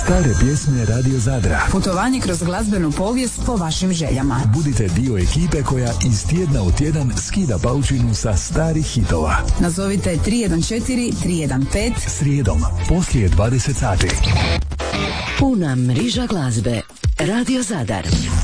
Stare pjesme Radio Zadra. Putovanje kroz glazbenu povijest po vašim željama. Budite dio ekipe koja iz tjedna u tjedan skida paučinu sa starih hitova. Nazovite 314 315 srijedom poslije 20 sati. Puna mriža glazbe. Radio Zadar.